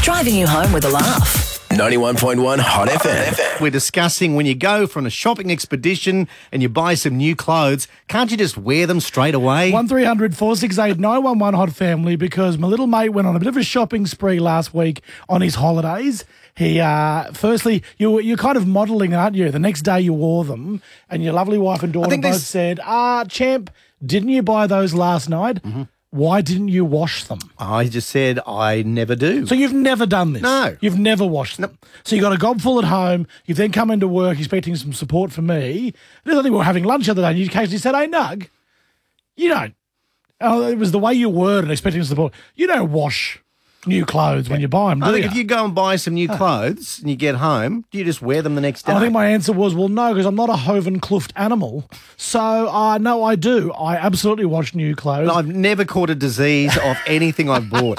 Driving you home with a laugh. 91.1 Hot FM. We're discussing when you go from a shopping expedition and you buy some new clothes, can't you just wear them straight away? 1300 468 911 Hot Family, because my little mate went on a bit of a shopping spree last week on his holidays. He, firstly, you're kind of modelling, aren't you? The next day you wore them, and your lovely wife and daughter both said, champ, didn't you buy those last night? Mm-hmm. Why didn't you wash them? I just said I never do. So you've never done this? No. You've never washed them? Nope. So you got a gob full at home, you've then come into work expecting some support from me. I think we were having lunch the other day and you occasionally said, hey, Nug, you don't. Oh, it was the way you worded expecting support. You don't wash new clothes when you buy them, do I think you? if you go and buy some new clothes and you get home, do you just wear them the next day? I think my answer was, well, no, because I'm not a Hoven Kluft animal. So, no, I do. I absolutely wash new clothes. I've never caught a disease off anything I've bought.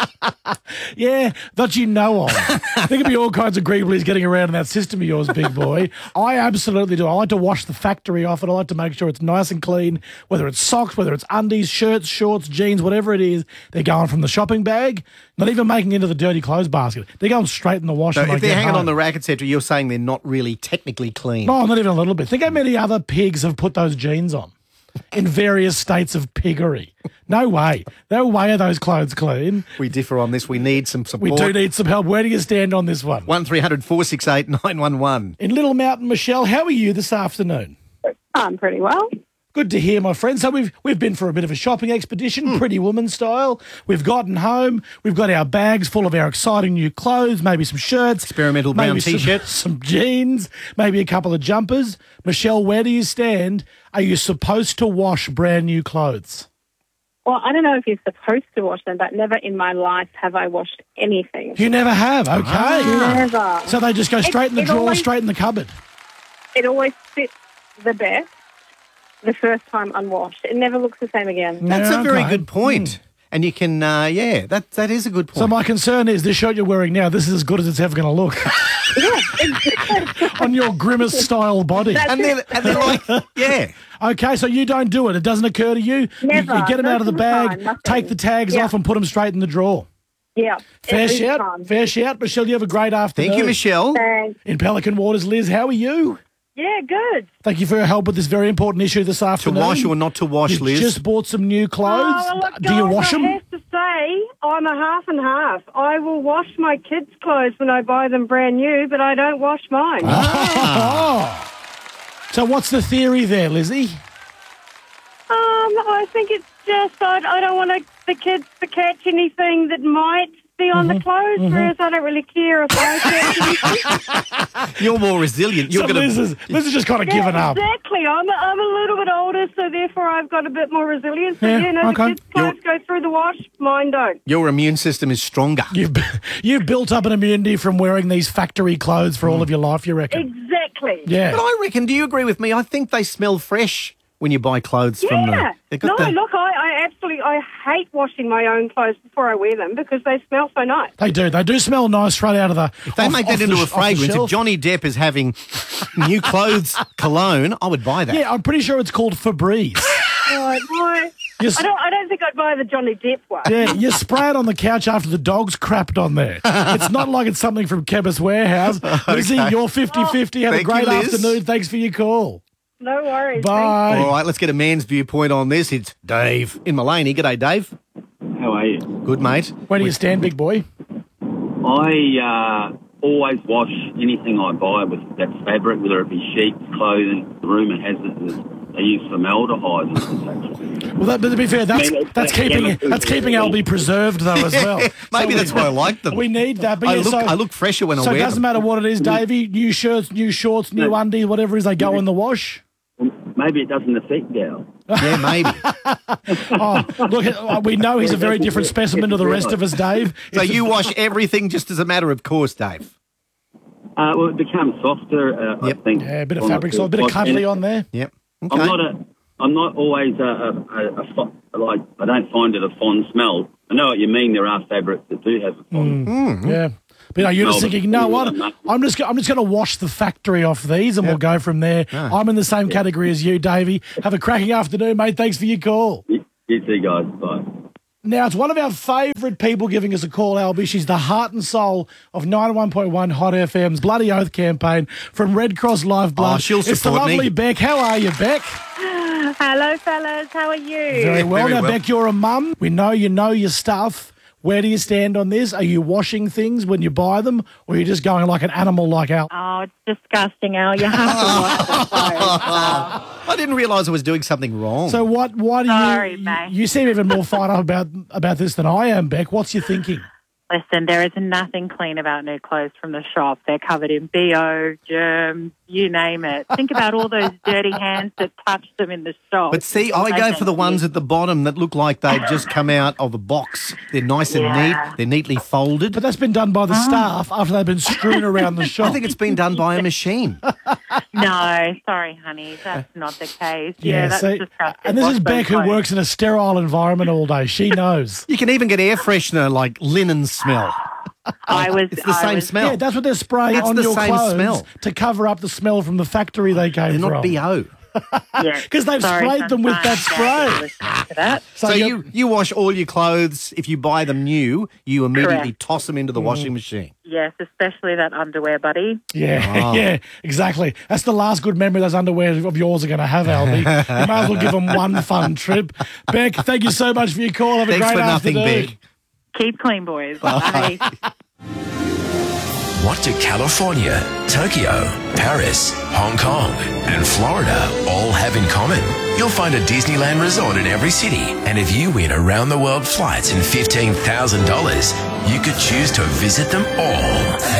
Yeah, that you know of. There could be all kinds of greeblies getting around in that system of yours, big boy. I absolutely do. I like to wash the factory off it. I like to make sure it's nice and clean, whether it's socks, whether it's undies, shirts, shorts, jeans, whatever it is. They're going from the shopping bag, not even making into the dirty clothes basket. They're going straight in the wash. So when I if they're get hanging home. on the rack, etc., you're saying they're not really technically clean. No, not even a little bit. Think how many other pigs have put those jeans on in various states of piggery. No way. No way are those clothes clean. We differ on this. We need some support. We do need some help. Where do you stand on this one? 1300 468 911. In Little Mountain, Michelle, how are you this afternoon? I'm pretty well. Good to hear, my friend. So we've been for a bit of a shopping expedition, Pretty Woman style. We've gotten home. We've got our bags full of our exciting new clothes, maybe some shirts. Experimental brown maybe T-shirts. Some jeans, maybe a couple of jumpers. Michelle, where do you stand? Are you supposed to wash brand new clothes? Well, I don't know if you're supposed to wash them, but never in my life have I washed anything. You never have? Okay. Never. So they just go straight in the It drawer, always- straight in the cupboard. It always fits the best the first time unwashed. It never looks the same again. That's Yeah, a very okay. good point. And you can, that is a good point. So my concern is this shirt you're wearing now, this is as good as it's ever going to look on your grimace style body. and they're like, yeah. Okay, so you don't do it. It doesn't occur to you. Never. You get them out of the Most bag, time, nothing. take the tags Yeah. off and put them straight in the drawer. Yeah. Fair every shout. time. Fair shout. Michelle, you have a great afternoon. Thank you, Michelle. Thanks. In Pelican Waters, Liz, how are you? Yeah, good. Thank you for your help with this very important issue this To afternoon. wash or not to wash, You've Liz? just bought some new clothes. Oh, look, Do you guys, wash them? I have to say, I'm a half and half. I will wash my kids' clothes when I buy them brand new, but I don't wash mine. Oh. So what's the theory there, Lizzie? I think it's just I don't want the kids to catch anything that might be on the clothes, whereas I don't really care if I catch anything. You're more resilient. You're So going Liz is just kind of given up. Exactly. I'm a little bit older, so therefore I've got a bit more resilience. But, Yeah, okay. the kids' clothes go through the wash, mine don't. Your immune system is stronger. You've built up an immunity from wearing these factory clothes for all of your life, you reckon? Exactly. Yeah. But I reckon, do you agree with me? I think they smell fresh when you buy clothes from them. Yeah. They've No, got the- look, I absolutely hate washing my own clothes before I wear them because they smell so nice. They do. They do smell nice straight out of the. If they make that into a fragrance, if Johnny Depp is having new clothes cologne, I would buy that. Yeah, I'm pretty sure it's called Febreze. I Yes. don't think I'd buy the Johnny Depp one. Yeah, you spray it on the couch after the dog's crapped on there. It's not like it's something from Chemist Warehouse. Lizzie, you're 50-50. Have a Thank you, great Liz. afternoon. Thanks for your call. No worries. Bye. All right, let's get a man's viewpoint on this. It's Dave in Mullaney. G'day, Dave. How are you? Good, mate. Where do you stand, big boy? I always wash anything I buy with that fabric, whether it be sheets, clothing. The rumour has it that they use formaldehyde. Well, but to be fair, that's keeping Albie preserved though as well. Maybe So that's why I like them. we need that. But I look fresher when I So wear it doesn't them. matter what it is, Davey. New shirts, new shorts, new undies, whatever it is, they go in the wash. Maybe it doesn't affect Gal. Yeah, maybe. Oh, look, we know he's a very different specimen to the rest of us, Dave. So It's you wash everything just as a matter of course, Dave? Well, it becomes softer, I Yep. think. yeah, a bit of fabric, so a bit of cuddly on there. Yep. Okay. I'm not always like, I don't find it a fond smell. I know what you mean. There are fabrics that do have a fond. Yeah. But you're just No, thinking, you know what? no. I'm just going to wash the factory off these, and we'll go from there. I'm in the same category as you, Davey. Have a cracking afternoon, mate. Thanks for your call. You see, guys. Bye. Now, it's one of our favourite people giving us a call, Albie. She's the heart and soul of 91.1 Hot FM's Bloody Oath campaign from Red Cross Lifeblood. Oh, she'll It's the support me. lovely Beck. How are you, Beck? Hello, fellas. How are you? Very well. Very Now, well. Beck, you're a mum. We know you know your stuff. Where do you stand on this? Are you washing things when you buy them, or are you just going like an animal like Al? Oh, it's disgusting, Al. You have to watch the I didn't realise I was doing something wrong. So why do Sorry, you... mate. You seem even more fired up about this than I am, Beck. What's your thinking? Listen, there is nothing clean about new clothes from the shop. They're covered in BO, germs, you name it. Think about all those dirty hands that touched them in the shop. But see, I go for the ones at the bottom that look like they've just come out of the box. They're nice and neat. They're neatly folded. But that's been done by the staff after they've been strewn around the shop. I think it's been done by a machine. No, sorry, honey. That's not the case. Yeah, that's see, disgusting. and this Wash is those Beck who clothes. works in a sterile environment all day. She knows. You can even get air freshener like linen smell. It's the same smell. Yeah, that's what they're spraying It's on the your same clothes smell. to cover up the smell from the factory they came They're from. not BO. Yeah. 'Cause they've Sorry, sprayed them with that sunshine. spray. Thank you for listening to that. So you wash all your clothes. If you buy them new, you immediately Correct. toss them into the washing machine. Yes, especially that underwear, buddy. Yeah, yeah, exactly. That's the last good memory those underwear of yours are going to have, Albie. You might as well give them one fun trip. Beck, thank you so much for your call. Have a Thanks great for nothing, afternoon. Beck. Keep clean, boys. Bye. What do California, Tokyo, Paris, Hong Kong, and Florida all have in common? You'll find a Disneyland resort in every city. And if you win around the world flights and $15,000, you could choose to visit them all.